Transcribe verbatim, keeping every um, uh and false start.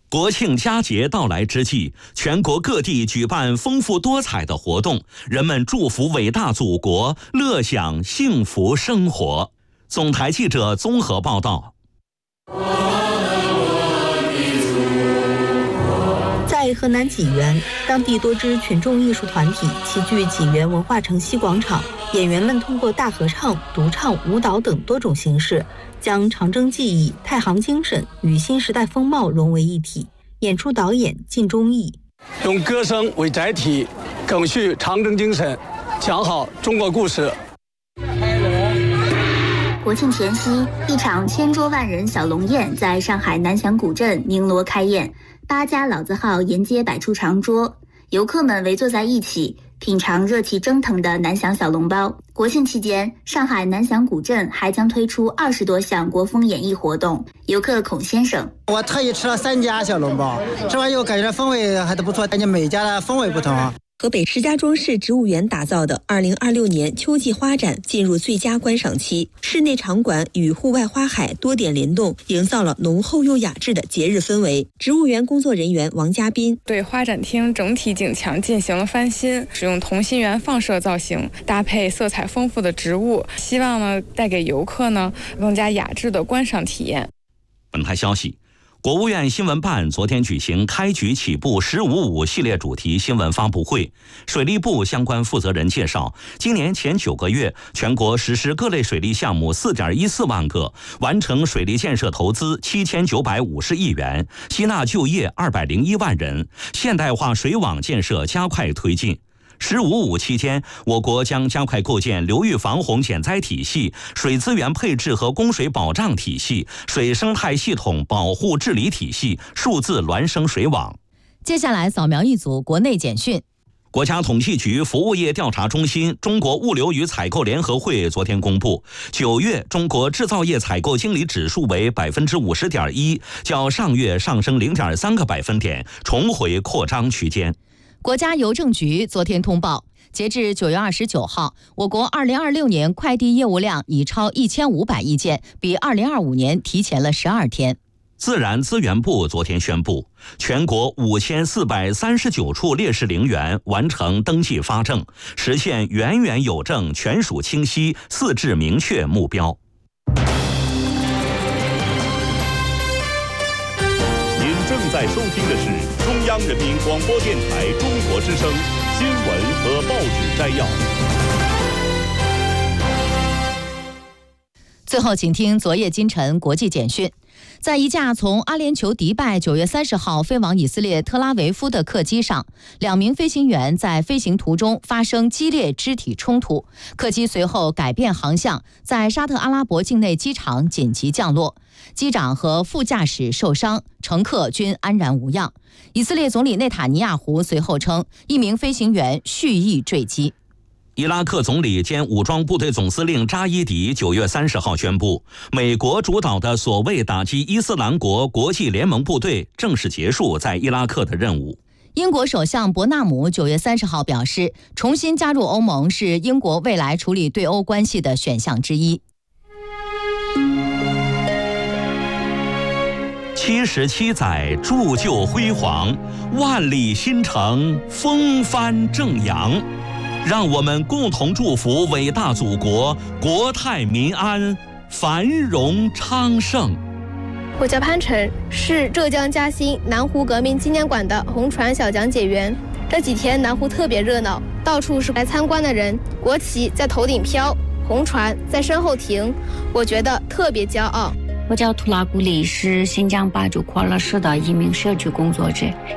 国庆佳节到来之际，全国各地举办丰富多彩的活动，人们祝福伟大祖国，乐享幸福生活。总台记者综合报道。 在河南济源，当地多支群众艺术团体齐聚济源文化城西广场，演员们通过大合唱、独唱、舞蹈等多种形式，将长征技艺、太行精神与新时代风貌融为一体。演出导演靳忠义用歌声为载体，赓续长征精神，讲好中国故事。 国庆前夕，一场千桌万人小龙宴在上海南翔古镇鸣锣开宴，八家老字号沿街摆出长桌，游客们围坐在一起，品尝热气蒸腾的南翔小笼包。国庆期间，上海南翔古镇还将推出二十多项国风演艺活动。游客孔先生： 我特意吃了三家小笼包，吃完以后感觉风味还都不错，感觉每家的风味不同。 河北石家庄市植物园打造的二零二六年秋季花展进入最佳观赏期，室内场馆与户外花海多点联动，营造了浓厚又雅致的节日氛围。植物园工作人员王嘉宾对花展厅整体景墙进行了翻新，使用同心圆放射造型，搭配色彩丰富的植物，希望呢带给游客呢更加雅致的观赏体验。 本台消息，国务院新闻办昨天举行开局起步十五五系列主题新闻发布会，水利部相关负责人介绍，今年前九个月，全国实施各类水利项目四点一四万个，完成水利建设投资七千九百五十亿元，吸纳就业二百零一万人，现代化水网建设加快推进。十五五期间，我国将加快构建流域防洪减灾体系、水资源配置和供水保障体系、水生态系统保护治理体系、数字孪生水网。 接下来扫描一组国内简讯。 国家统计局服务业调查中心、中国物流与采购联合会昨天公布，九月中国制造业采购经理指数为百分之五十点一，较上月上升零点三个百分点，重回扩张区间。 国家邮政局昨天通报，截至九月二十九号，我国二零二六年快递业务量已超一千五百亿件，比二零二五年提前了十二天。 自然资源部昨天宣布，全国五千四百三十九处烈士陵园完成登记发证，实现园园有证、权属清晰、四治明确目标。 您正在收听的是中央人民广播电台中国之声新闻和报纸摘要。 最后，请听昨夜今晨国际简讯。在一架从阿联酋迪拜九月三十号飞往以色列特拉维夫的客机上，两名飞行员在飞行途中发生激烈肢体冲突，客机随后改变航向，在沙特阿拉伯境内机场紧急降落，机长和副驾驶受伤，乘客均安然无恙。以色列总理内塔尼亚胡随后称，一名飞行员蓄意坠机。 伊拉克总理兼武装部队总司令扎伊迪九月三十号宣布，美国主导的所谓打击伊斯兰国国际联盟部队正式结束在伊拉克的任务。 英国首相伯纳姆九月三十号表示，重新加入欧盟是英国未来处理对欧关系的选项之一。 七十七载铸就辉煌，万里新城风帆正扬。让我们共同祝福伟大祖国国泰民安，繁荣昌盛。 我叫潘晨，是浙江嘉兴南湖革命纪念馆的红船小讲解员。这几天南湖特别热闹，到处是来参观的人，国旗在头顶飘，红船在身后停，我觉得特别骄傲。 我叫图拉古里，是新疆巴竹扩勒市的一名社区工作者。